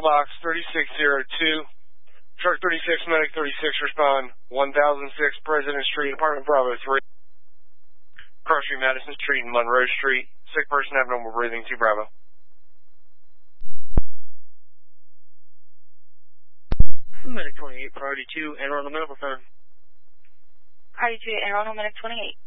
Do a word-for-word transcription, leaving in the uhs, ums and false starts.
Box thirty-six oh two. Truck thirty-six, Medic thirty-six, respond. one thousand six President Street, Apartment Bravo three. Cross Street, Madison Street, and Monroe Street. Sick person abnormal breathing, two Bravo. Medic twenty-eight, priority two, enter on the medical phone. Priority two, enter on Medic twenty-eight.